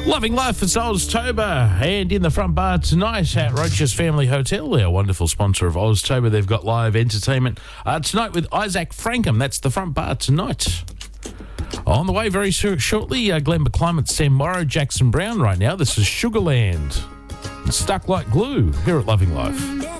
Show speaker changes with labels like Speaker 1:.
Speaker 1: Loving life, it's Oztober, and in the front bar tonight at Roach's Family Hotel, our wonderful sponsor of Oztober, they've got live entertainment tonight with Isaac Frankham. That's the front bar tonight. On the way very shortly, Glenn McClimate, Sam Morrow, Jackson Brown right now. This is Sugarland. Stuck like glue here at Loving Life.